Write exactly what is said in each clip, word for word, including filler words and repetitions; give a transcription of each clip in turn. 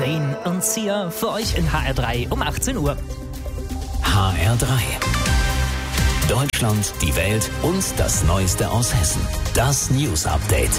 Rain und Sia für euch in H R drei um achtzehn Uhr. H R drei. Deutschland, die Welt und das Neueste aus Hessen. Das News Update.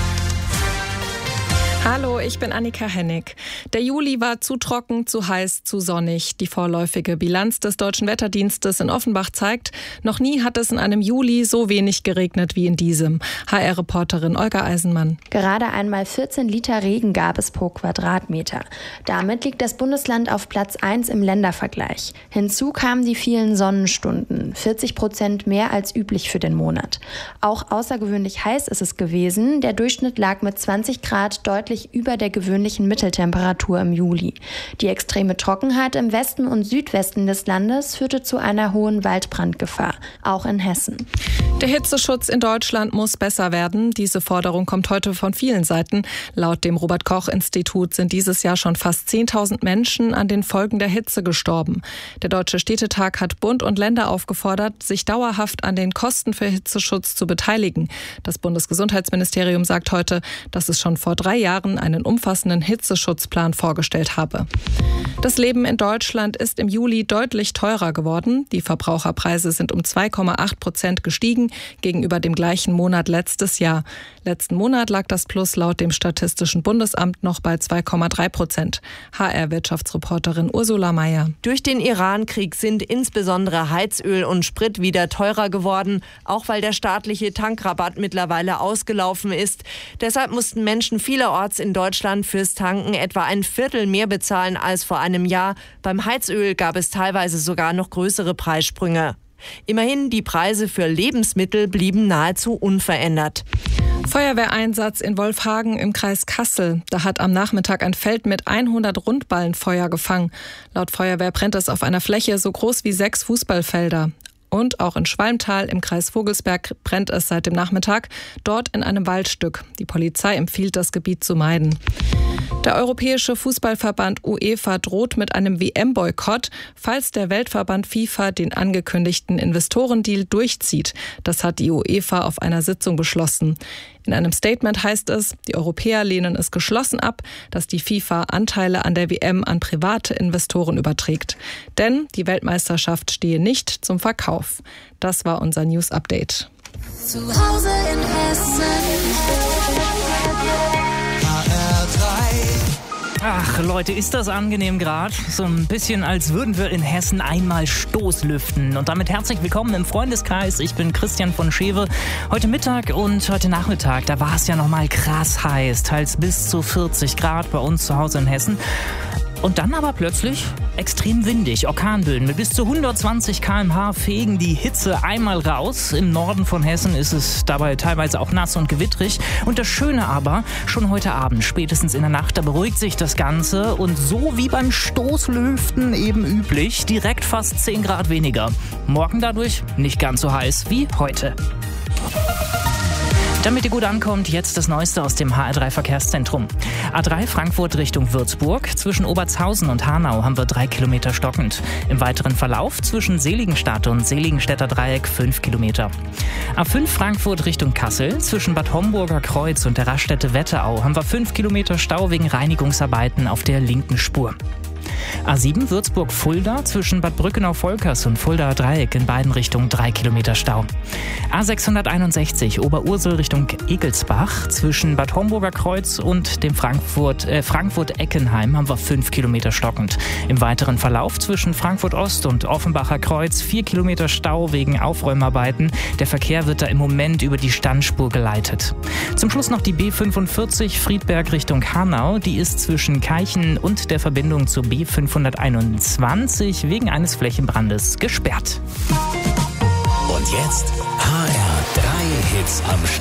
Hallo, ich bin Annika Hennig. Der Juli war zu trocken, zu heiß, zu sonnig. Die vorläufige Bilanz des Deutschen Wetterdienstes in Offenbach zeigt, noch nie hat es in einem Juli so wenig geregnet wie in diesem. H R-Reporterin Olga Eisenmann. Gerade einmal vierzehn Liter Regen gab es pro Quadratmeter. Damit liegt das Bundesland auf Platz eins im Ländervergleich. Hinzu kamen die vielen Sonnenstunden, vierzig Prozent mehr als üblich für den Monat. Auch außergewöhnlich heiß ist es gewesen. Der Durchschnitt lag mit zwanzig Grad deutlich über der gewöhnlichen Mitteltemperatur im Juli. Die extreme Trockenheit im Westen und Südwesten des Landes führte zu einer hohen Waldbrandgefahr, auch in Hessen. Der Hitzeschutz in Deutschland muss besser werden. Diese Forderung kommt heute von vielen Seiten. Laut dem Robert-Koch-Institut sind dieses Jahr schon fast zehntausend Menschen an den Folgen der Hitze gestorben. Der Deutsche Städtetag hat Bund und Länder aufgefordert, sich dauerhaft an den Kosten für Hitzeschutz zu beteiligen. Das Bundesgesundheitsministerium sagt heute, dass es schon vor drei Jahren einen umfassenden Hitzeschutzplan vorgestellt habe. Das Leben in Deutschland ist im Juli deutlich teurer geworden. Die Verbraucherpreise sind um zwei Komma acht Prozent gestiegen gegenüber dem gleichen Monat letztes Jahr. Letzten Monat lag das Plus laut dem Statistischen Bundesamt noch bei zwei Komma drei Prozent. H R-Wirtschaftsreporterin Ursula Mayer. Durch den Iran-Krieg sind insbesondere Heizöl und Sprit wieder teurer geworden, auch weil der staatliche Tankrabatt mittlerweile ausgelaufen ist. Deshalb mussten Menschen vielerorts in Deutschland fürs Tanken etwa ein Viertel mehr bezahlen als vor einem Jahr. Beim Heizöl gab es teilweise sogar noch größere Preissprünge. Immerhin, die Preise für Lebensmittel blieben nahezu unverändert. Feuerwehreinsatz in Wolfhagen im Kreis Kassel. Da hat am Nachmittag ein Feld mit hundert Rundballen Feuer gefangen. Laut Feuerwehr brennt es auf einer Fläche so groß wie sechs Fußballfelder. Und auch in Schwalmtal im Kreis Vogelsberg brennt es seit dem Nachmittag, dort in einem Waldstück. Die Polizei empfiehlt, das Gebiet zu meiden. Der Europäische Fußballverband UEFA droht mit einem W M-Boykott, falls der Weltverband FIFA den angekündigten Investorendeal durchzieht. Das hat die UEFA auf einer Sitzung beschlossen. In einem Statement heißt es, die Europäer lehnen es geschlossen ab, dass die FIFA Anteile an der W M an private Investoren überträgt. Denn die Weltmeisterschaft stehe nicht zum Verkauf. Das war unser News Update. Zu Hause in Hessen. H R drei. Ach Leute, ist das angenehm gerade? So ein bisschen, als würden wir in Hessen einmal Stoßlüften. Und damit herzlich willkommen im Freundeskreis. Ich bin Christian von Schewe. Heute Mittag und heute Nachmittag, da war es ja nochmal krass heiß. Teils bis zu vierzig Grad bei uns zu Hause in Hessen. Und dann aber plötzlich extrem windig. Orkanböen mit bis zu hundertzwanzig Kilometer pro Stunde fegen die Hitze einmal raus. Im Norden von Hessen ist es dabei teilweise auch nass und gewittrig. Und das Schöne aber, schon heute Abend, spätestens in der Nacht, da beruhigt sich das Ganze. Und so wie beim Stoßlüften eben üblich, direkt fast zehn Grad weniger. Morgen dadurch nicht ganz so heiß wie heute. Damit ihr gut ankommt, jetzt das Neueste aus dem H R drei Verkehrszentrum. A drei Frankfurt Richtung Würzburg. Zwischen Obertshausen und Hanau haben wir drei Kilometer stockend. Im weiteren Verlauf zwischen Seligenstadt und Seligenstädter Dreieck fünf Kilometer. A fünf Frankfurt Richtung Kassel. Zwischen Bad Homburger Kreuz und der Raststätte Wetterau haben wir fünf Kilometer Stau wegen Reinigungsarbeiten auf der linken Spur. A sieben Würzburg-Fulda zwischen Bad Brückenau-Volkers und Fuldaer Dreieck in beiden Richtungen drei Kilometer Stau. A sechshunderteinundsechzig Oberursel Richtung Egelsbach zwischen Bad Homburger Kreuz und dem Frankfurt, äh, Frankfurt-Eckenheim haben wir fünf Kilometer stockend. Im weiteren Verlauf zwischen Frankfurt-Ost und Offenbacher Kreuz vier Kilometer Stau wegen Aufräumarbeiten. Der Verkehr wird da im Moment über die Standspur geleitet. Zum Schluss noch die B fünfundvierzig Friedberg Richtung Hanau. Die ist zwischen Keichen und der Verbindung zur B fünfhunderteinundzwanzig wegen eines Flächenbrandes gesperrt. Und jetzt H R drei Hits am Stück.